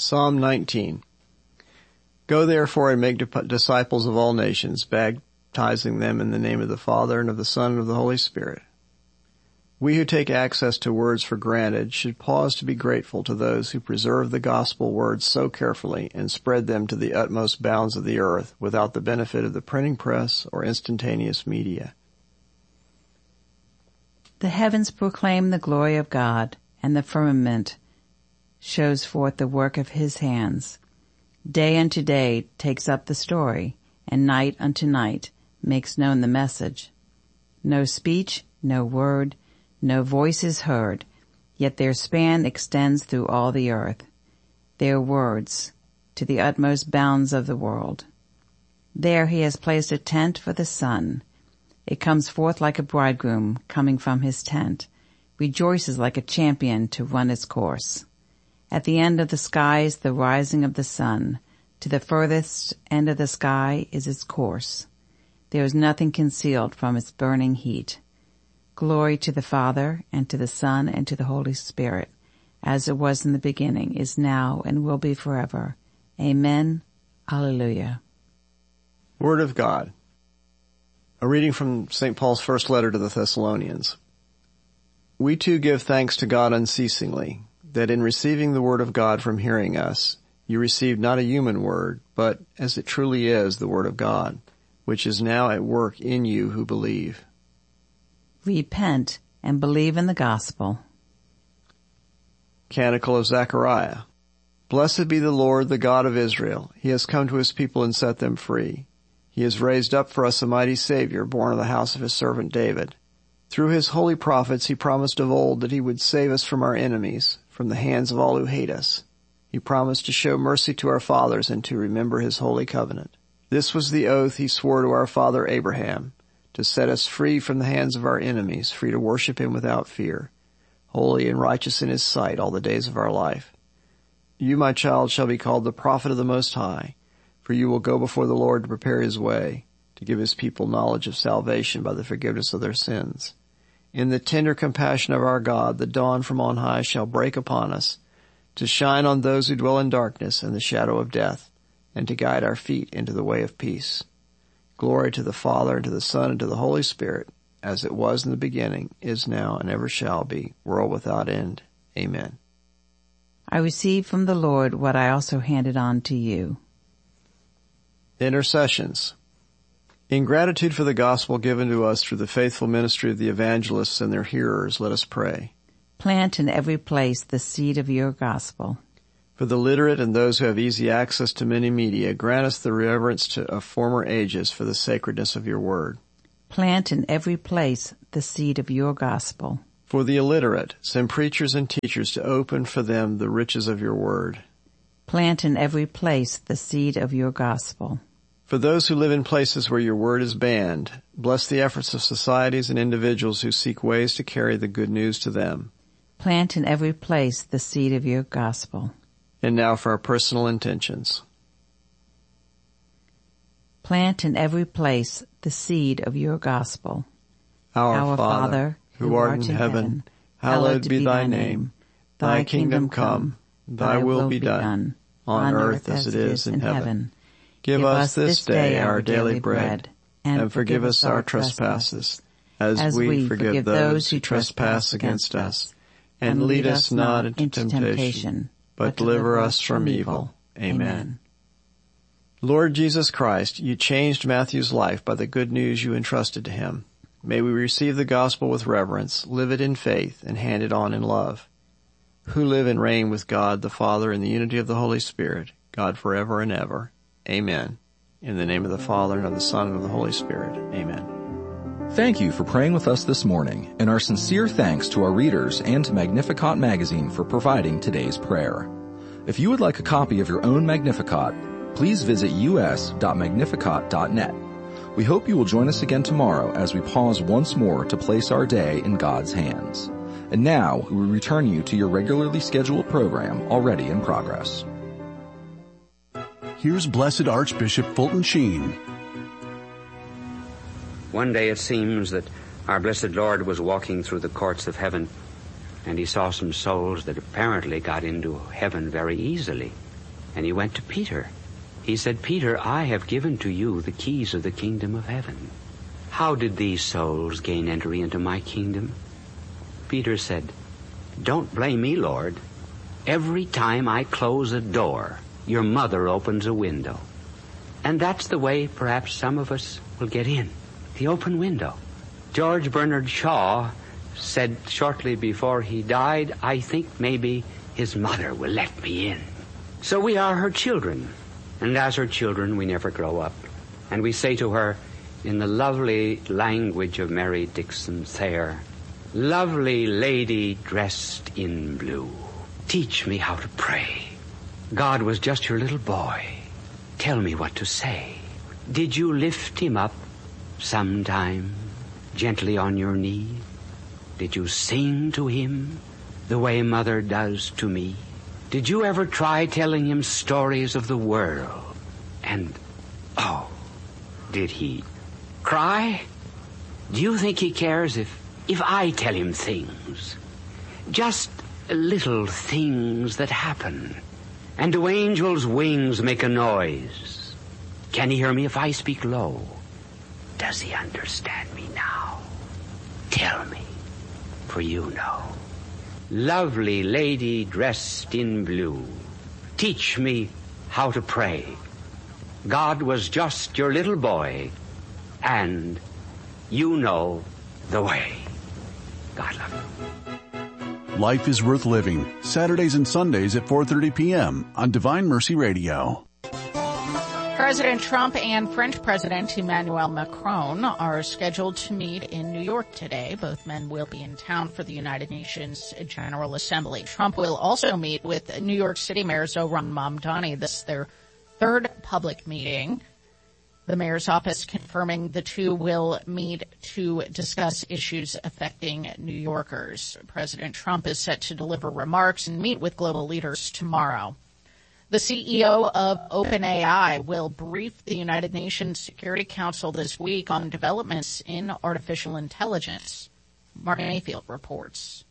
Psalm 19. Go therefore and make disciples of all nations, baptizing them in the name of the Father and of the Son and of the Holy Spirit. We who take access to words for granted should pause to be grateful to those who preserve the gospel words so carefully and spread them to the utmost bounds of the earth without the benefit of the printing press or instantaneous media. The heavens proclaim the glory of God, and the firmament shows forth the work of his hands. Day unto day takes up the story, and night unto night makes known the message. No speech, no word, no voice is heard, yet their span extends through all the earth, their words to the utmost bounds of the world. There he has placed a tent for the sun. It comes forth like a bridegroom coming from his tent, rejoices like a champion to run its course. At the end of the sky is the rising of the sun. To the furthest end of the sky is its course. There is nothing concealed from its burning heat. Glory to the Father, and to the Son, and to the Holy Spirit, as it was in the beginning, is now, and will be forever. Amen. Alleluia. Word of God. A reading from St. Paul's first letter to the Thessalonians. We too give thanks to God unceasingly, that in receiving the word of God from hearing us, you received not a human word, but, as it truly is, the word of God, which is now at work in you who believe. Repent and believe in the gospel. Canticle of Zechariah. Blessed be the Lord, the God of Israel. He has come to his people and set them free. He has raised up for us a mighty Savior, born of the house of his servant David. Through his holy prophets he promised of old that he would save us from our enemies, from the hands of all who hate us. He promised to show mercy to our fathers and to remember his holy covenant. This was the oath he swore to our father Abraham, to set us free from the hands of our enemies, free to worship him without fear, holy and righteous in his sight all the days of our life. You, my child, shall be called the prophet of the Most High, for you will go before the Lord to prepare his way, to give his people knowledge of salvation by the forgiveness of their sins. In the tender compassion of our God, the dawn from on high shall break upon us, to shine on those who dwell in darkness and the shadow of death, and to guide our feet into the way of peace. Glory to the Father, and to the Son, and to the Holy Spirit, as it was in the beginning, is now, and ever shall be, world without end. Amen. I received from the Lord what I also handed on to you. Intercessions. In gratitude for the gospel given to us through the faithful ministry of the evangelists and their hearers, let us pray. Plant in every place the seed of your gospel. For the literate and those who have easy access to many media, grant us the reverence of former ages for the sacredness of your word. Plant in every place the seed of your gospel. For the illiterate, send preachers and teachers to open for them the riches of your word. Plant in every place the seed of your gospel. For those who live in places where your word is banned, bless the efforts of societies and individuals who seek ways to carry the good news to them. Plant in every place the seed of your gospel. And now for our personal intentions. Plant in every place the seed of your gospel. Our Father, who art in heaven, hallowed be thy name. Thy kingdom come, thy will be done, on earth as it is in heaven. Give us this day our daily bread, and forgive us our trespasses, as we forgive those who trespass against us. And lead us not into temptation, but deliver us from evil. Amen. Lord Jesus Christ, you changed Matthew's life by the good news you entrusted to him. May we receive the gospel with reverence, live it in faith, and hand it on in love. Who live and reign with God the Father in the unity of the Holy Spirit, God forever and ever. Amen. In the name of the Father, and of the Son, and of the Holy Spirit. Amen. Thank you for praying with us this morning, and our sincere thanks to our readers and to Magnificat magazine for providing today's prayer. If you would like a copy of your own Magnificat, please visit us.magnificat.net. We hope you will join us again tomorrow as we pause once more to place our day in God's hands. And now, we return you to your regularly scheduled program already in progress. Here's Blessed Archbishop Fulton Sheen. One day it seems that our blessed Lord was walking through the courts of heaven, and he saw some souls that apparently got into heaven very easily. And he went to Peter. He said, Peter, I have given to you the keys of the kingdom of heaven. How did these souls gain entry into my kingdom? Peter said, don't blame me, Lord. Every time I close a door, your mother opens a window. And that's the way perhaps some of us will get in, the open window. George Bernard Shaw said shortly before he died, I think maybe his mother will let me in. So we are her children, and as her children we never grow up. And we say to her, in the lovely language of Mary Dixon Thayer, lovely lady dressed in blue, teach me how to pray. God was just your little boy. Tell me what to say. Did you lift him up sometime gently on your knee? Did you sing to him the way mother does to me? Did you ever try telling him stories of the world? And, oh, did he cry? Do you think he cares if I tell him things? Just little things that happen. And do angels' wings make a noise? Can he hear me if I speak low? Does he understand me now? Tell me, for you know. Lovely lady dressed in blue, teach me how to pray. God was just your little boy, and you know the way. God love you. Life is Worth Living, Saturdays and Sundays at 4:30 p.m. on Divine Mercy Radio. President Trump and French President Emmanuel Macron are scheduled to meet in New York today. Both men will be in town for the United Nations General Assembly. Trump will also meet with New York City Mayor Zohran Mamdani. This is their third public meeting. The mayor's office confirming the two will meet to discuss issues affecting New Yorkers. President Trump is set to deliver remarks and meet with global leaders tomorrow. The CEO of OpenAI will brief the United Nations Security Council this week on developments in artificial intelligence. Mark Mayfield reports.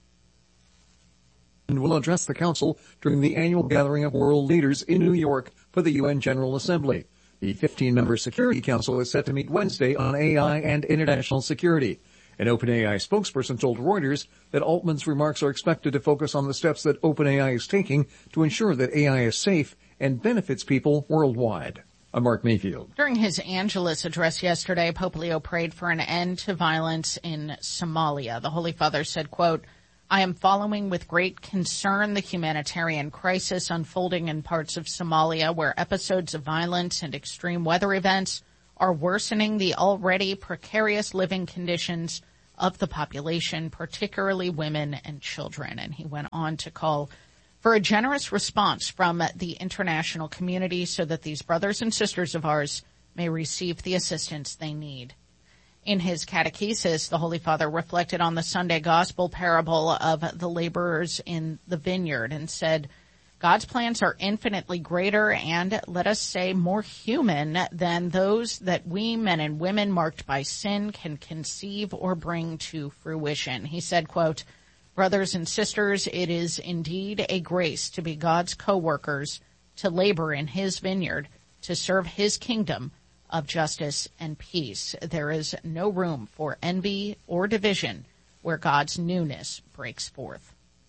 And will address the Council during the annual gathering of world leaders in New York for the UN General Assembly. The 15-member Security Council is set to meet Wednesday on AI and international security. An OpenAI spokesperson told Reuters that Altman's remarks are expected to focus on the steps that OpenAI is taking to ensure that AI is safe and benefits people worldwide. I'm Mark Mayfield. During his Angelus address yesterday, Pope Leo prayed for an end to violence in Somalia. The Holy Father said, quote, I am following with great concern the humanitarian crisis unfolding in parts of Somalia where episodes of violence and extreme weather events are worsening the already precarious living conditions of the population, particularly women and children. And he went on to call for a generous response from the international community so that these brothers and sisters of ours may receive the assistance they need. In his catechesis, the Holy Father reflected on the Sunday gospel parable of the laborers in the vineyard and said, God's plans are infinitely greater and, let us say, more human than those that we, men and women marked by sin, can conceive or bring to fruition. He said, quote, brothers and sisters, it is indeed a grace to be God's co-workers, to labor in his vineyard, to serve his kingdom of justice and peace. There is no room for envy or division where God's newness breaks forth.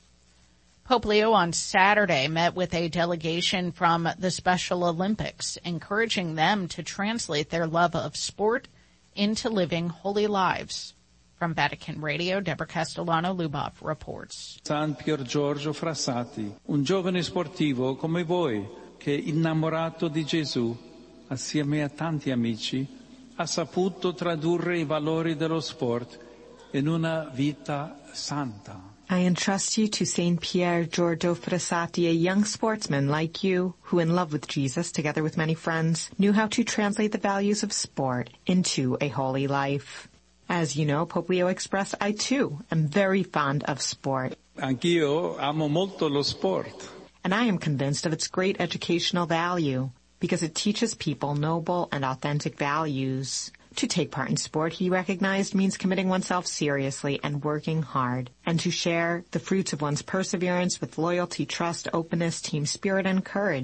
Pope Leo on Saturday met with a delegation from the Special Olympics, encouraging them to translate their love of sport into living holy lives. From Vatican Radio, Deborah Castellano-Lubov reports. San Pier Giorgio Frassati, un giovane sportivo come voi, che innamorato di Gesù, assieme a tanti amici, ha saputo tradurre i valori dello sport in una vita santa. I entrust you to St. Pier Giorgio Frassati, a young sportsman like you, who in love with Jesus, together with many friends, knew how to translate the values of sport into a holy life. As you know, Pope Leo expressed, I too am very fond of sport. Anch'io amo molto lo sport. And I am convinced of its great educational value, because it teaches people noble and authentic values. To take part in sport, he recognized, means committing oneself seriously and working hard, and to share the fruits of one's perseverance with loyalty, trust, openness, team spirit, and courage.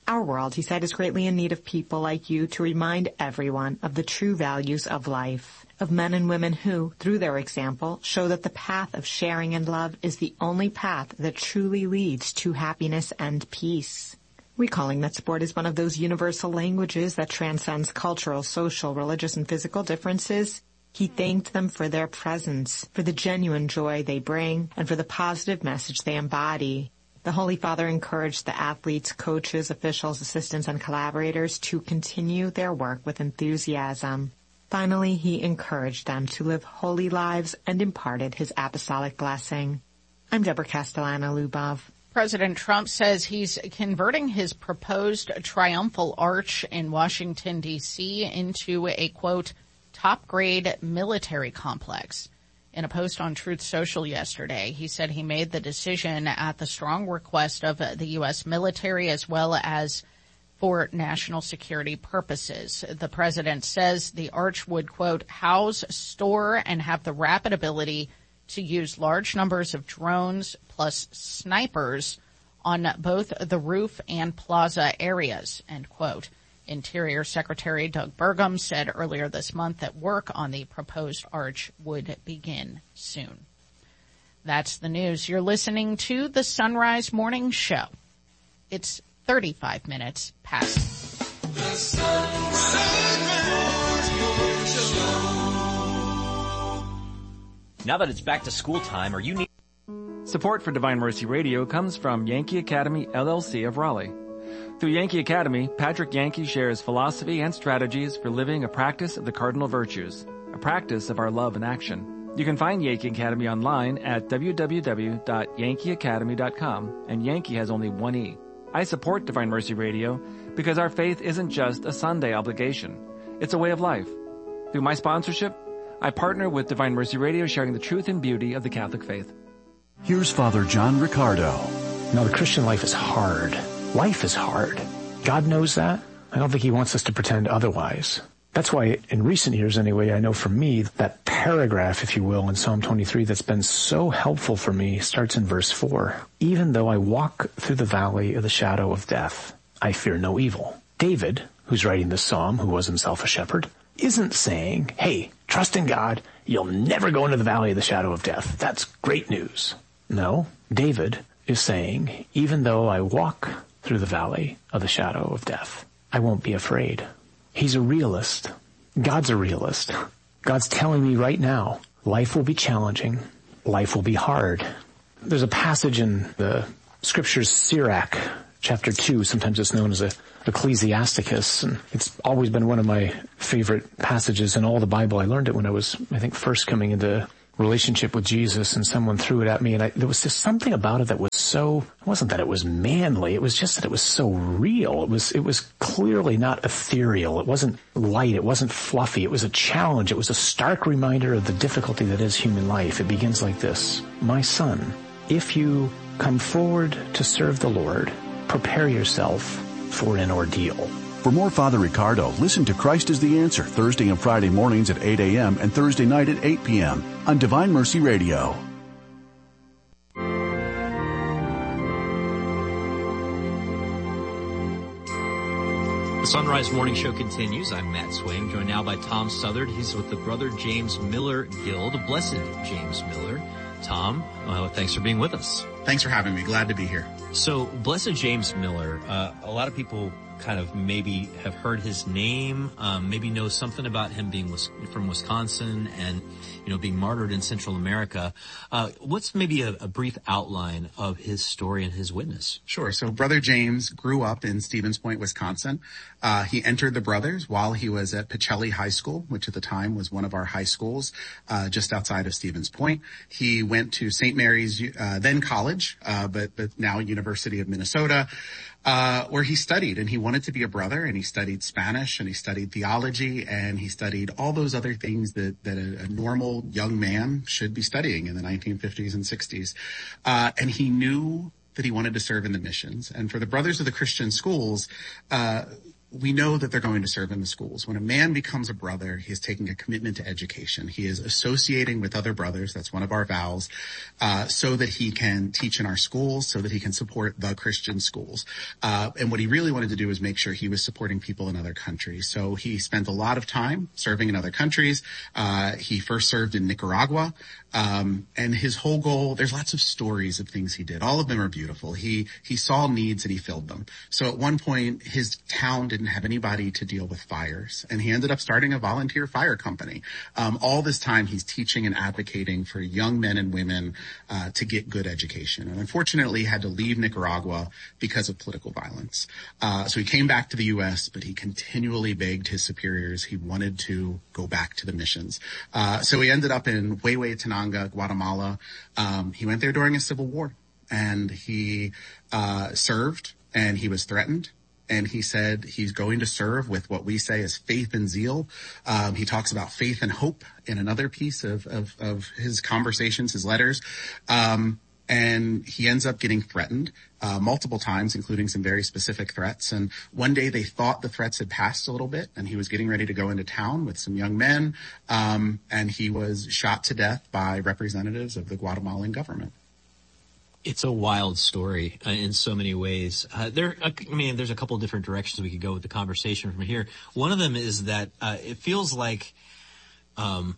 Our world, he said, is greatly in need of people like you to remind everyone of the true values of life, of men and women who, through their example, show that the path of sharing and love is the only path that truly leads to happiness and peace. Recalling that sport is one of those universal languages that transcends cultural, social, religious, and physical differences, he thanked them for their presence, for the genuine joy they bring, and for the positive message they embody. The Holy Father encouraged the athletes, coaches, officials, assistants, and collaborators to continue their work with enthusiasm. Finally, he encouraged them to live holy lives and imparted his apostolic blessing. I'm Deborah Castellano-Lubov. President Trump says he's converting his proposed triumphal arch in Washington, D.C. into a, quote, top-grade military complex. In a post on Truth Social yesterday, he said he made the decision at the strong request of the U.S. military as well as for national security purposes. The president says the arch would, quote, house, store, and have the rapid ability to use large numbers of drones plus snipers on both the roof and plaza areas, end quote. Interior Secretary Doug Burgum said earlier this month that work on the proposed arch would begin soon. That's the news. You're listening to the Sunrise Morning Show. It's 35 minutes past. The Sunrise Morning Show. Now that it's back to school time, are you need... Support for Divine Mercy Radio comes from Yankee Academy, LLC of Raleigh. Through Yankee Academy, Patrick Yankee shares philosophy and strategies for living a practice of the cardinal virtues, a practice of our love in action. You can find Yankee Academy online at www.yankeeacademy.com, and Yankee has only one E. I support Divine Mercy Radio because our faith isn't just a Sunday obligation. It's a way of life. Through my sponsorship, I partner with Divine Mercy Radio, sharing the truth and beauty of the Catholic faith. Here's Father John Riccardo. No, the Christian life is hard. Life is hard. God knows that. I don't think he wants us to pretend otherwise. That's why in recent years anyway, I know for me, that paragraph, if you will, in Psalm 23 that's been so helpful for me starts in verse 4. Even though I walk through the valley of the shadow of death, I fear no evil. David, who's writing this psalm, who was himself a shepherd, isn't saying, hey, trust in God, you'll never go into the valley of the shadow of death. That's great news. No, David is saying, even though I walk through the valley of the shadow of death, I won't be afraid. He's a realist. God's a realist. God's telling me right now, life will be challenging. Life will be hard. There's a passage in the scriptures, Sirach, chapter 2. Sometimes it's known as Ecclesiasticus, and it's always been one of my favorite passages in all the Bible. I learned it when I was, I think, first coming into relationship with Jesus, and someone threw it at me, and there was just something about it that was so, it wasn't that it was manly, it was just that it was so real. It was clearly not ethereal. It wasn't light. It wasn't fluffy. It was a challenge. It was a stark reminder of the difficulty that is human life. It begins like this: my son, if you come forward to serve the Lord, prepare yourself for an ordeal. For more Father Riccardo, listen to Christ is the Answer Thursday and Friday mornings at 8 a.m. and Thursday night at 8 p.m. on Divine Mercy Radio. The Sunrise Morning Show continues. I'm Matt Swain, joined now by Tom Southard. He's with the Brother James Miller Guild. Blessed James Miller. Tom, thanks for being with us. Thanks for having me. Glad to be here. So, Blessed James Miller, a lot of people kind of maybe have heard his name, maybe know something about him being from Wisconsin and, being martyred in Central America. What's maybe a brief outline of his story and his witness? Sure. So Brother James grew up in Stevens Point, Wisconsin. He entered the Brothers while he was at Pacelli High School, which at the time was one of our high schools, just outside of Stevens Point. He went to St. Mary's, then college, but now University of Minnesota, where he studied, and he wanted to be a brother, and he studied Spanish, and he studied theology, and he studied all those other things that a normal young man should be studying in the 1950s and 60s. And he knew that he wanted to serve in the missions. And for the Brothers of the Christian Schools, we know that they're going to serve in the schools. When a man becomes a brother, he is taking a commitment to education. He is associating with other brothers. That's one of our vows, so that he can teach in our schools, so that he can support the Christian schools. And what he really wanted to do was make sure he was supporting people in other countries. So he spent a lot of time serving in other countries. He first served in Nicaragua. And his whole goal, there's lots of stories of things he did. All of them are beautiful. He saw needs and he filled them. So at one point, his town didn't have anybody to deal with fires, and he ended up starting a volunteer fire company. All this time, he's teaching and advocating for young men and women to get good education. And unfortunately, he had to leave Nicaragua because of political violence. So he came back to the U.S., but he continually begged his superiors. He wanted to go back to the missions. So he ended up in Huehuetenango, Guatemala. He went there during a civil war, and he served, and he was threatened. And he said he's going to serve with what we say is faith and zeal. He talks about faith and hope in another piece of his conversations, his letters. And he ends up getting threatened multiple times, including some very specific threats. And one day they thought the threats had passed a little bit, and he was getting ready to go into town with some young men, and he was shot to death by representatives of the Guatemalan government. It's a wild story in so many ways. There's a couple of different directions we could go with the conversation from here. One of them is that it feels like, the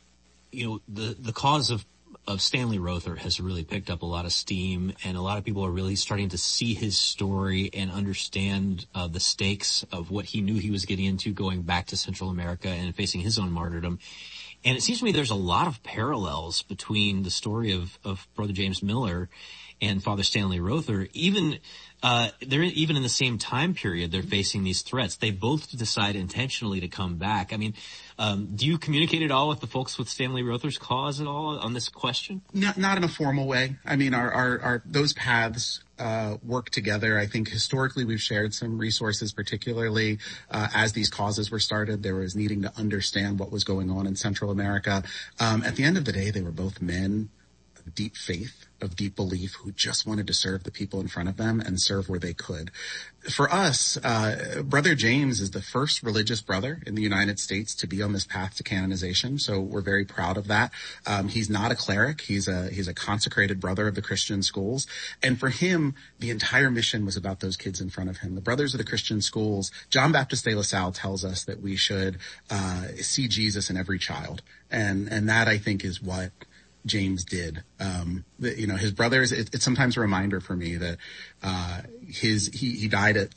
cause of Stanley Rother has really picked up a lot of steam, and a lot of people are really starting to see his story and understand the stakes of what he knew he was getting into going back to Central America and facing his own martyrdom. And it seems to me there's a lot of parallels between the story of Brother James Miller and Father Stanley Rother. They're even in the same time period, they're facing these threats. They both decide intentionally to come back. I mean, do you communicate at all with the folks with Stanley Rother's cause at all on this question? Not in a formal way. I mean, our those paths work together. I think historically we've shared some resources, particularly as these causes were started. There was needing to understand what was going on in Central America. At the end of the day, they were both men of deep faith, of deep belief, who just wanted to serve the people in front of them and serve where they could. For us, Brother James is the first religious brother in the United States to be on this path to canonization, so we're very proud of that. He's not a cleric. He's a consecrated brother of the Christian schools, and for him, the entire mission was about those kids in front of him. The Brothers of the Christian Schools, John Baptist de La Salle tells us that we should see Jesus in every child, and that, I think, is what James did. His brothers, it's sometimes a reminder for me that he died at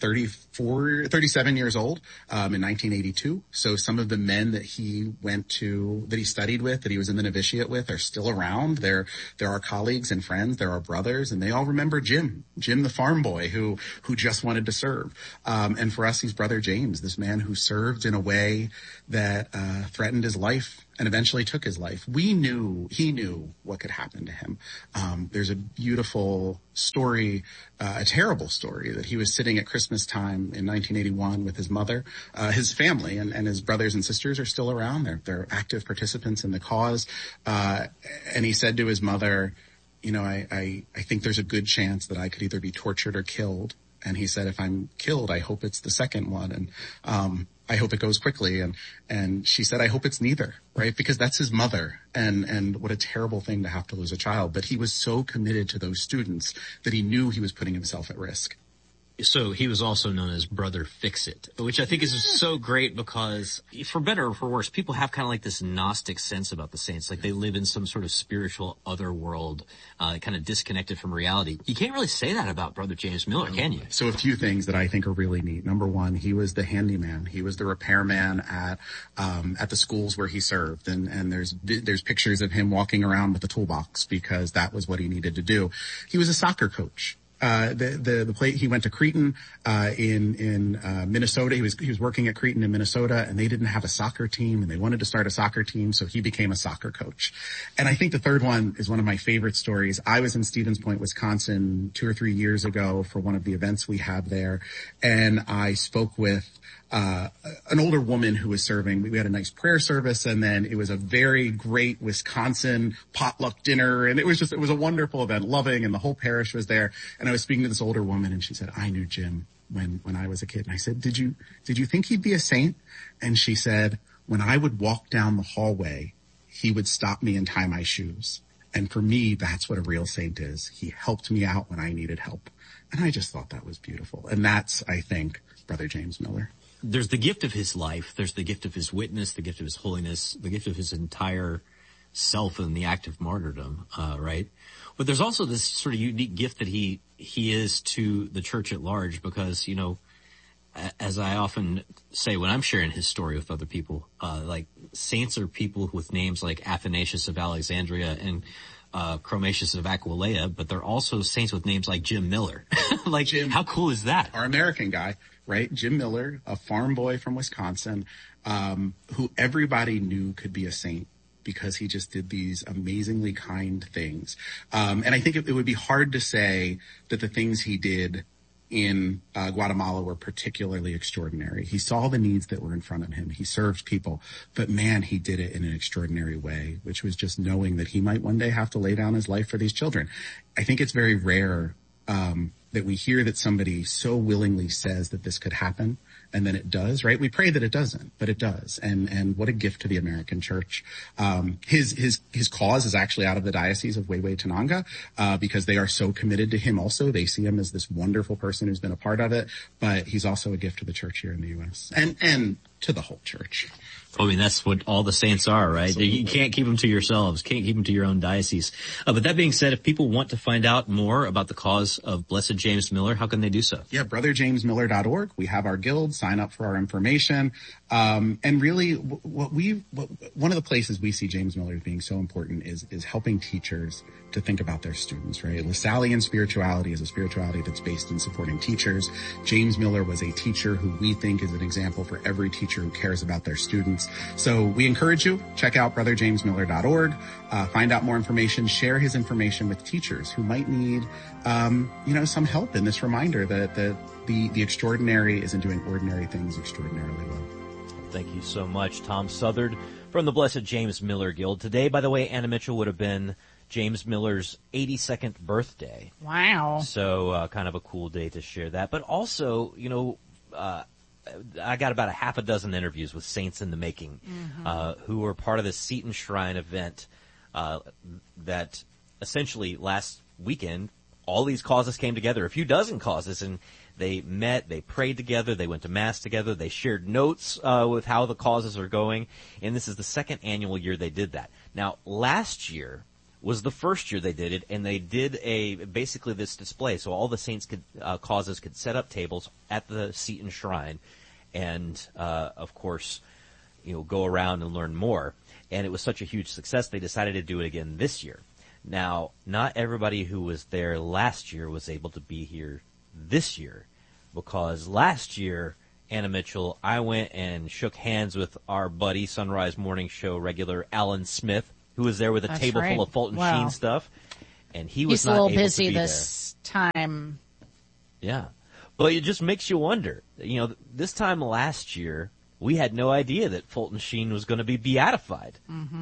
37 years old in 1982. So some of the men that he studied with, that he was in the novitiate with, are still around. They're our colleagues and friends. They're our brothers, and they all remember Jim the farm boy who just wanted to serve. And for us, he's Brother James, this man who served in a way that threatened his life and eventually took his life. He knew what could happen to him. There's a beautiful story, a terrible story, that he was sitting at Christmas time in 1981 with his mother, his family, and his brothers and sisters are still around. They're active participants in the cause. And he said to his mother, I think there's a good chance that I could either be tortured or killed. And he said, if I'm killed, I hope it's the second one. And, I hope it goes quickly. And she said, I hope it's neither, right? Because that's his mother. And what a terrible thing to have to lose a child. But he was so committed to those students that he knew he was putting himself at risk. So he was also known as Brother Fix-It, which I think is so great because, for better or for worse, people have kind of like this Gnostic sense about the saints, like they live in some sort of spiritual other world, kind of disconnected from reality. You can't really say that about Brother James Miller, can you? So a few things that I think are really neat. Number one, he was the handyman. He was the repairman at the schools where he served. And there's pictures of him walking around with a toolbox because that was what he needed to do. He was a soccer coach. He went to Cretin, in Minnesota. He was working at Cretin in Minnesota, and they didn't have a soccer team, and they wanted to start a soccer team, so he became a soccer coach. And I think the third one is one of my favorite stories. I was in Stevens Point, Wisconsin 2 or 3 years ago for one of the events we have there, and I spoke with an older woman who was serving. We had a nice prayer service, and then it was a very great Wisconsin potluck dinner, and it was a wonderful event, loving, and the whole parish was there. And And I was speaking to this older woman, and she said, I knew Jim when I was a kid. And I said, did you think he'd be a saint? And she said, when I would walk down the hallway, he would stop me and tie my shoes. And for me, that's what a real saint is. He helped me out when I needed help. And I just thought that was beautiful. And that's, I think, Brother James Miller. There's the gift of his life. There's the gift of his witness, the gift of his holiness, the gift of his entire self in the act of martyrdom, right? But there's also this sort of unique gift that he is to the church at large, because, as I often say when I'm sharing his story with other people, like saints are people with names like Athanasius of Alexandria and Chromatius of Aquileia, but they're also saints with names like Jim Miller. Like, Jim, how cool is that? Our American guy, right? Jim Miller, a farm boy from Wisconsin, who everybody knew could be a saint because he just did these amazingly kind things. And I think it would be hard to say that the things he did in Guatemala were particularly extraordinary. He saw the needs that were in front of him. He served people, but man, he did it in an extraordinary way, which was just knowing that he might one day have to lay down his life for these children. I think it's very rare that we hear that somebody so willingly says that this could happen, and then it does, right? We pray that it doesn't, but it does. And what a gift to the American church. His cause is actually out of the Diocese of Huehuetenango, because they are so committed to him also. They see him as this wonderful person who's been a part of it, but he's also a gift to the church here in the U.S. and to the whole church. I mean, that's what all the saints are, right? Absolutely. You can't keep them to yourselves, can't keep them to your own diocese. But that being said, if people want to find out more about the cause of Blessed James Miller, how can they do so? Yeah, brotherjamesmiller.org. We have our guild. Sign up for our information. And really, one of the places we see James Miller as being so important is helping teachers to think about their students, right? Lasallian spirituality is a spirituality that's based in supporting teachers. James Miller was a teacher who we think is an example for every teacher who cares about their students. So we encourage you, check out brotherjamesmiller.org, find out more information, share his information with teachers who might need, some help in this reminder that the extraordinary is in doing ordinary things extraordinarily well. Thank you so much, Tom Southard from the Blessed James Miller Guild. Today, by the way, Anna Mitchell, would have been James Miller's 82nd birthday. Wow. So kind of a cool day to share that. But also, I got about a half a dozen interviews with saints in the making, who were part of the Seton Shrine event that essentially last weekend, all these causes came together, a few dozen causes, and they met, they prayed together, they went to Mass together, they shared notes with how the causes are going, and this is the second annual year they did that. Now, last year was the first year they did it, and they did basically this display, so all the saints causes could set up tables at the Seton Shrine, and of course, go around and learn more. And it was such a huge success, they decided to do it again this year. Now, not everybody who was there last year was able to be here this year, because last year, Anna Mitchell, I went and shook hands with our buddy, Sunrise Morning Show regular Alan Smith, who was there with a table full of Fulton Sheen stuff, and he's not able to be there. He's a little busy this time. Yeah. But it just makes you wonder. This time last year, we had no idea that Fulton Sheen was going to be beatified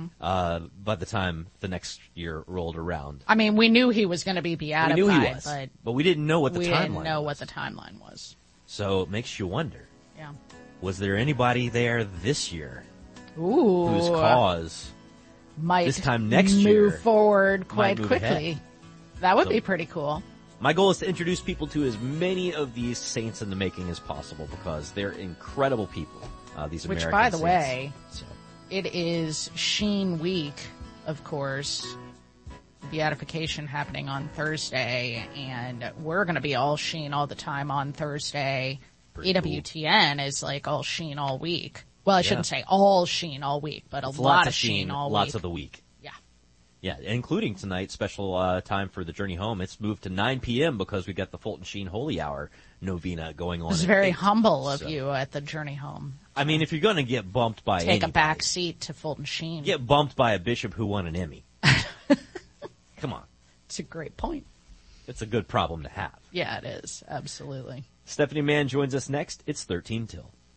by the time the next year rolled around. I mean, we knew he was going to be beatified. We knew he was, but we didn't know what the timeline was. So it makes you wonder. Yeah. Was there anybody there this year whose cause might this time next year move forward quite quickly? Ahead. That would be pretty cool. My goal is to introduce people to as many of these saints in the making as possible, because they're incredible people, these American saints. Which, by the way, it is Sheen Week, of course. Beatification happening on Thursday, and we're going to be all Sheen all the time on Thursday. Pretty EWTN is like all Sheen all week. Well, I shouldn't say all Sheen all week, but it's a lot of Sheen all week. Lots of the week. Yeah, including tonight, special time for the Journey Home. It's moved to 9 p.m. because we got the Fulton Sheen Holy Hour novena going on. It was very humble of you at the Journey Home. I mean, if you're going to get bumped by Take a back seat to Fulton Sheen. Get bumped by a bishop who won an Emmy. Come on. It's a great point. It's a good problem to have. Yeah, it is. Absolutely. Stephanie Mann joins us next. It's 13 till.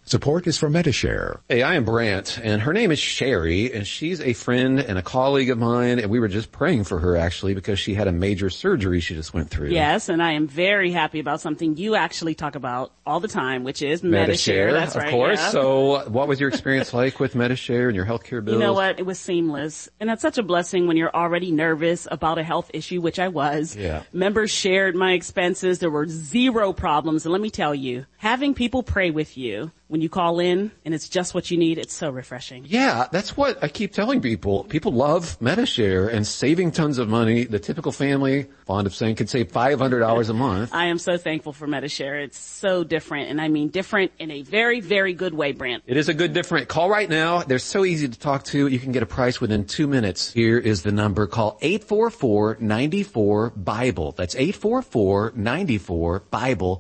Support is for Medi-Share. Hey, I am Brant, and her name is Sherry, and she's a friend and a colleague of mine, and we were just praying for her, actually, because she had a major surgery she just went through. Yes, and I am very happy about something you actually talk about all the time, which is Medi-Share. That's right, of course. Yeah. So what was your experience like with Medi-Share and your healthcare bills? You know what? It was seamless. And that's such a blessing when you're already nervous about a health issue, which I was. Yeah. Members shared my expenses. There were zero problems. And let me tell you, having people pray with you when you call in and it's just what you need, it's so refreshing. Yeah, that's what I keep telling people. People love Medi-Share and saving tons of money. The typical family, fond of saying, could save $500 a month. I am so thankful for Medi-Share. It's so different, and I mean different in a very, very good way, Brant. It is a good different. Call right now. They're so easy to talk to. You can get a price within 2 minutes. Here is the number. Call 844-94-BIBLE. That's 844-94-BIBLE.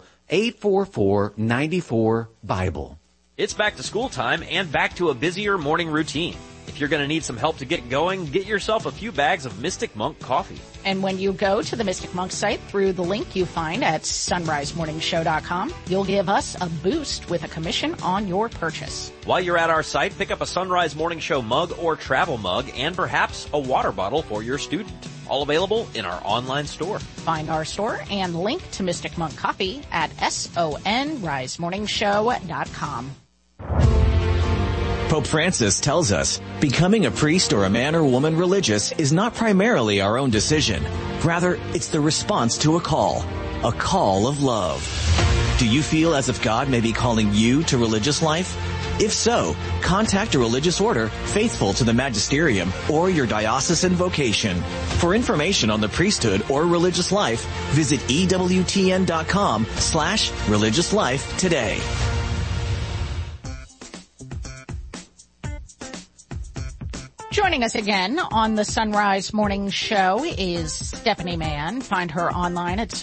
844-94-BIBLE. It's back to school time and back to a busier morning routine. If you're going to need some help to get going, get yourself a few bags of Mystic Monk coffee. And when you go to the Mystic Monk site through the link you find at sunrisemorningshow.com, you'll give us a boost with a commission on your purchase. While you're at our site, pick up a Sunrise Morning Show mug or travel mug and perhaps a water bottle for your student. All available in our online store. Find our store and link to Mystic Monk Coffee at sonrisemorningshow.com. Pope Francis tells us becoming a priest or a man or woman religious is not primarily our own decision. Rather, it's the response to a call of love. Do you feel as if God may be calling you to religious life? If so, contact a religious order faithful to the magisterium or your diocesan vocation. For information on the priesthood or religious life, visit EWTN.com/religious life today. Joining us again on the Sunrise Morning Show is Stephanie Mann. Find her online at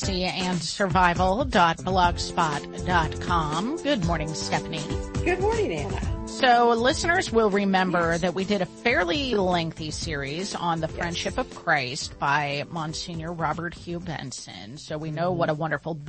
supremacyandsurvival.blogspot.com. Good morning, Stephanie. Good morning, Anna. So listeners will remember that we did a fairly lengthy series on the Friendship of Christ by Monsignor Robert Hugh Benson. So we know what a wonderful